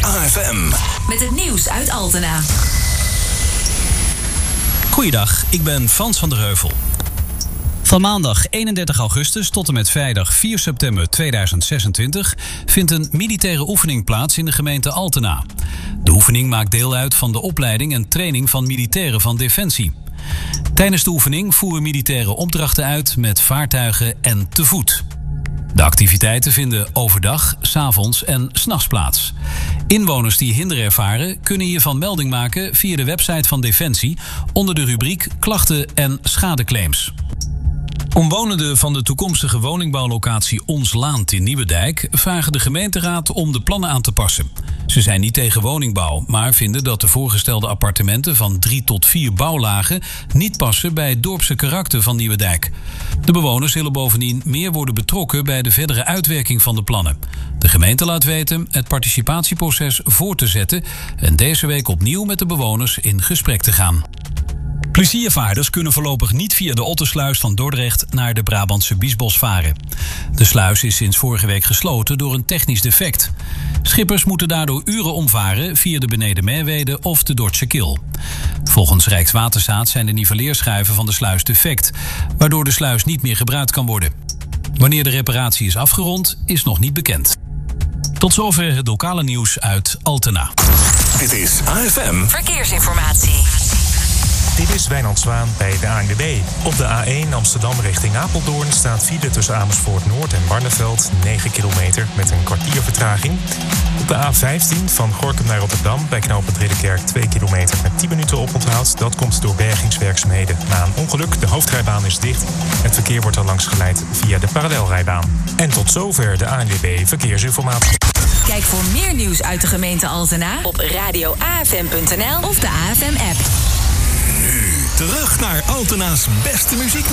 AFM. Met het nieuws uit Altena. Goeiedag, ik ben Frans van der Heuvel. Van maandag 31 augustus tot en met vrijdag 4 september 2026 vindt een militaire oefening plaats in de gemeente Altena. De oefening maakt deel uit van de opleiding en training van militairen van Defensie. Tijdens de oefening voeren militairen opdrachten uit met vaartuigen en te voet. De activiteiten vinden overdag, 's avonds en 's nachts plaats. Inwoners die hinder ervaren kunnen hiervan melding maken via de website van Defensie onder de rubriek klachten en schadeclaims. Omwonenden van de toekomstige woningbouwlocatie Ons Laant in Nieuwedijk vragen de gemeenteraad om de plannen aan te passen. Ze zijn niet tegen woningbouw, maar vinden dat de voorgestelde appartementen van 3 tot 4 bouwlagen niet passen bij het dorpse karakter van Nieuwedijk. De bewoners willen bovendien meer worden betrokken bij de verdere uitwerking van de plannen. De gemeente laat weten het participatieproces voor te zetten en deze week opnieuw met de bewoners in gesprek te gaan. Pleziervaarders kunnen voorlopig niet via de Ottersluis van Dordrecht naar de Brabantse Biesbos varen. De sluis is sinds vorige week gesloten door een technisch defect. Schippers moeten daardoor uren omvaren via de Beneden Merwede of de Dordtse Kil. Volgens Rijkswaterstaat zijn de niveleerschuiven van de sluis defect, waardoor de sluis niet meer gebruikt kan worden. Wanneer de reparatie is afgerond, is nog niet bekend. Tot zover het lokale nieuws uit Altena. Dit is AFM Verkeersinformatie. Dit is Wijnand Zwaan bij de ANWB. Op de A1 Amsterdam richting Apeldoorn staat file tussen Amersfoort Noord en Barneveld 9 kilometer met een kwartier vertraging. Op de A15 van Gorinchem naar Rotterdam bij knooppunt Ridderkerk 2 kilometer met 10 minuten oponthoud. Dat komt door bergingswerkzaamheden. Na een ongeluk, de hoofdrijbaan is dicht. Het verkeer wordt al langs geleid via de parallelrijbaan. En tot zover de ANWB Verkeersinformatie. Kijk voor meer nieuws uit de gemeente Altena op radioafm.nl of de AFM-app. Nu terug naar Altena's beste muziek.